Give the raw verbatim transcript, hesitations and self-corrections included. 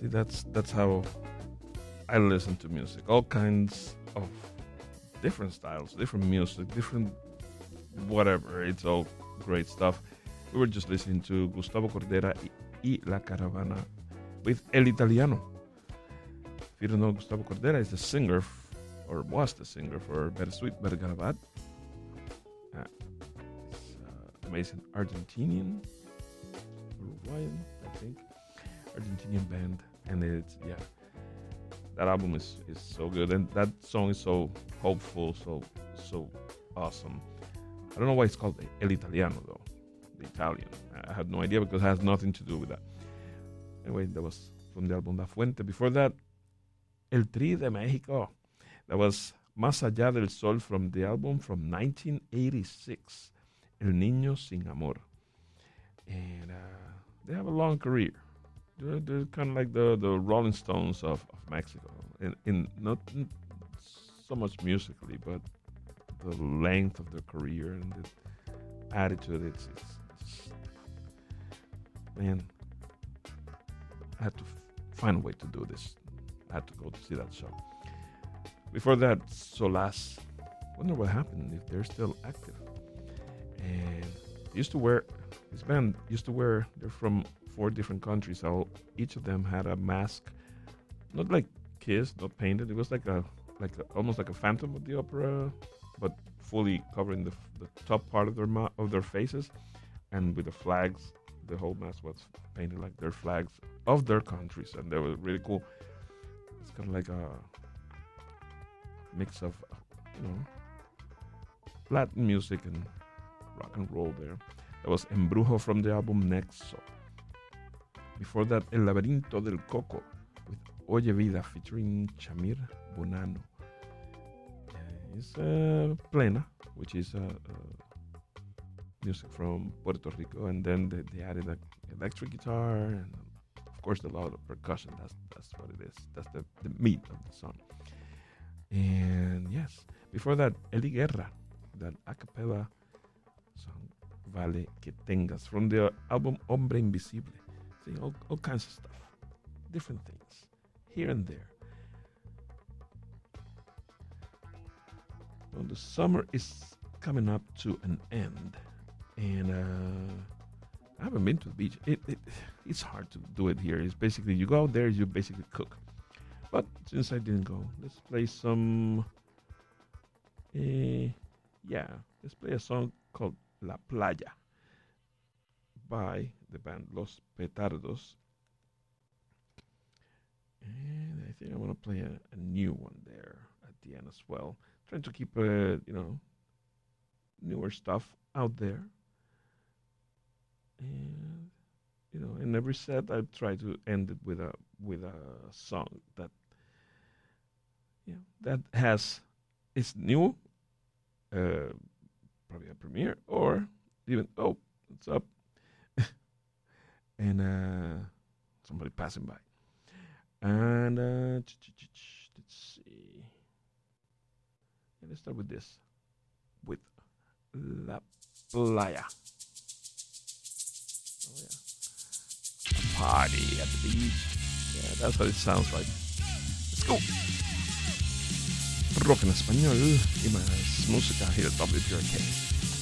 See, that's that's how I listen to music. All kinds of different styles, different music, different whatever. It's all great stuff. We were just listening to Gustavo Cordera y La Caravana with El Italiano. If you don't know, Gustavo Cordera is the singer, f- or was the singer for Bersuit Bergarabat. Uh, it's uh, amazing Argentinian, Uruguayan, I think, Argentinian band, and it's yeah, that album is, is so good, and that song is so hopeful, so so awesome. I don't know why it's called El Italiano though, the Italian. I have no idea because it has nothing to do with that. Anyway, that was from the album La Fuente. Before that, El Tri de Mexico. That was Más Allá del Sol from the album from nineteen eighty-six, El Niño Sin Amor. And uh, they have a long career. They're, they're kind of like the, the Rolling Stones of, of Mexico. In, in not in so much musically, but the length of their career and the attitude. It's, it's, it's man, I had to f- find a way to do this. I had to go to see that show. Before that, Solas. Wonder what happened if they're still active. And they used to wear, this band used to wear, they're from four different countries, so each of them had a mask, not like Kiss, not painted. It was like a, like a, almost like a Phantom of the Opera, but fully covering the, the top part of their ma- of their faces, and with the flags. The whole mask was painted like their flags of their countries, and they were really cool. It's kind of like a mix of, you know, Latin music and rock and roll there. That was Embrujo from the album Nexo. Before that, El Laberinto del Coco with Oye Vida featuring Chamir Bonano. Uh, it's uh, Plena, which is uh, uh, music from Puerto Rico, and then they, they added an electric guitar and, of course, a lot of percussion. That's that's what it is. That's the, the meat of the song. And yes, before that, Eli Guerra, that a cappella song, Vale que tengas, from the album Hombre Invisible. See, all, all kinds of stuff, different things, here and there. Well, the summer is coming up to an end, and uh, I haven't been to the beach. It, it It's hard to do it here. It's basically, you go out there, you basically cook. But since I didn't go, let's play some, uh, yeah, let's play a song called La Playa by the band Los Petardos. And I think I want to play a, a new one there at the end as well. Trying to keep, uh, you know, newer stuff out there. And, you know, in every set I try to end it with a with a song that, yeah, that has, it's new, uh, probably a premiere, or even, oh, it's up, and uh, somebody passing by. And uh, let's see. Yeah, let's start with this, with La Playa. Oh yeah, party at the beach. Yeah, that's what it sounds like. Let's go. Rock en español y más música here at W P R K.